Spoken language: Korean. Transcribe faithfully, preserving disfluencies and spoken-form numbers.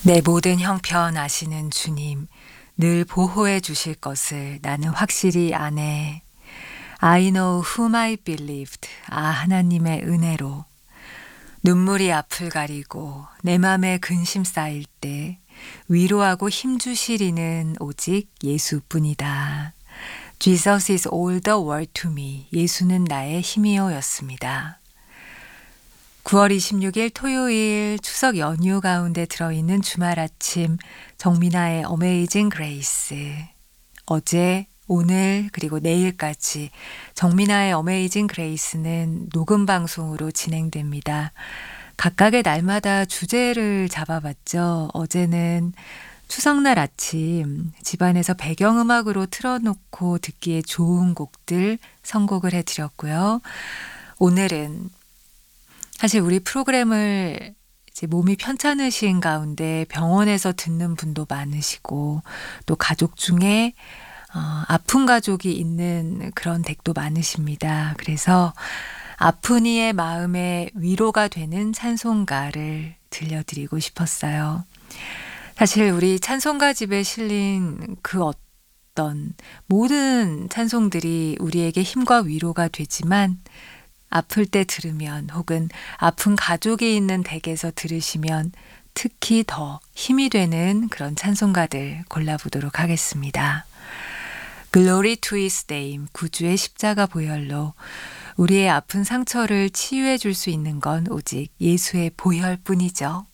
내 모든 형편 아시는 주님, 늘 보호해 주실 것을 나는 확실히 아네. I know whom I believed. 아, 하나님의 은혜로. 눈물이 앞을 가리고 내 맘에 근심 쌓일 때 위로하고 힘주실 이는 오직 예수뿐이다. Jesus is all the world to me. 예수는 나의 힘이요였습니다. 구월 이십육일 토요일 추석 연휴 가운데 들어있는 주말 아침 정민아의 어메이징 그레이스. 어제, 오늘 그리고 내일까지 정민아의 어메이징 그레이스는 녹음 방송으로 진행됩니다. 각각의 날마다 주제를 잡아봤죠. 어제는 추석날 아침 집안에서 배경음악으로 틀어놓고 듣기에 좋은 곡들 선곡을 해드렸고요. 오늘은 사실 우리 프로그램을 이제 몸이 편찮으신 가운데 병원에서 듣는 분도 많으시고 또 가족 중에 어, 아픈 가족이 있는 그런 댁도 많으십니다. 그래서 아픈 이의 마음에 위로가 되는 찬송가를 들려드리고 싶었어요. 사실 우리 찬송가 집에 실린 그 어떤 모든 찬송들이 우리에게 힘과 위로가 되지만 아플 때 들으면 혹은 아픈 가족이 있는 댁에서 들으시면 특히 더 힘이 되는 그런 찬송가들 골라보도록 하겠습니다. Glory to His name, 구주의 십자가 보혈로 우리의 아픈 상처를 치유해 줄 수 있는 건 오직 예수의 보혈뿐이죠.